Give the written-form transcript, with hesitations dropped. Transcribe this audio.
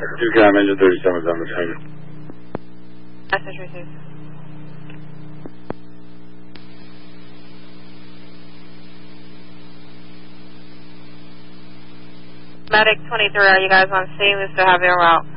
Cam engine 37 is on the scene. Message received. Medic 23, are you guys on scene? We still have you en route.